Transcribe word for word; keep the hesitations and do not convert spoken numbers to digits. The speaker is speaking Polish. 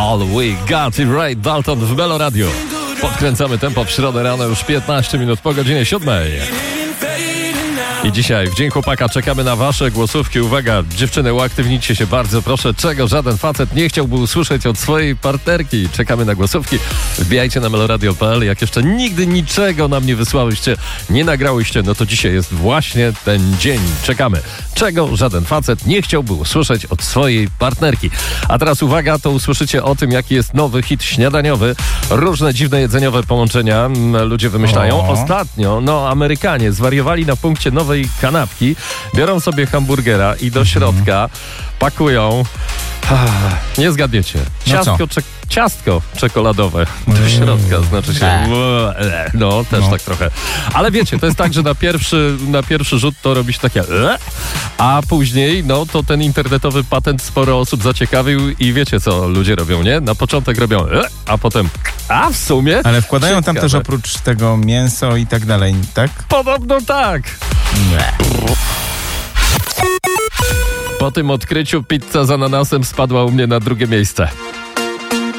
All We Got It Right, Dalton w Melo Radio. Podkręcamy tempo w środę rano, już piętnaście minut po godzinie siódmej. I dzisiaj w Dzień Chłopaka czekamy na wasze głosówki. Uwaga, dziewczyny, uaktywnicie się bardzo, proszę. Czego żaden facet nie chciałby usłyszeć od swojej partnerki? Czekamy na głosówki. Wbijajcie na meloradio kropka p l. Jak jeszcze nigdy niczego nam nie wysłałyście, nie nagrałyście, no to dzisiaj jest właśnie ten dzień. Czekamy. Czego żaden facet nie chciałby usłyszeć od swojej partnerki? A teraz uwaga, to usłyszycie o tym, jaki jest nowy hit śniadaniowy. Różne dziwne jedzeniowe połączenia ludzie wymyślają. O. Ostatnio, no, Amerykanie zwariowali na punkcie nowej kanapki, biorą sobie hamburgera i do środka pakują, ah, nie zgadniecie, ciastko, No cze- ciastko czekoladowe do środka, znaczy się, no też No. tak trochę, ale wiecie, to jest tak, że na pierwszy, na pierwszy rzut to robi się takie, a później, no to ten internetowy patent sporo osób zaciekawił i wiecie, co ludzie robią, nie? Na początek robią, a potem, a w sumie? Ale wkładają tam ciekawe. też oprócz tego mięso i tak dalej, tak? Podobno tak. Nie. Po tym odkryciu pizza z ananasem spadła u mnie na drugie miejsce.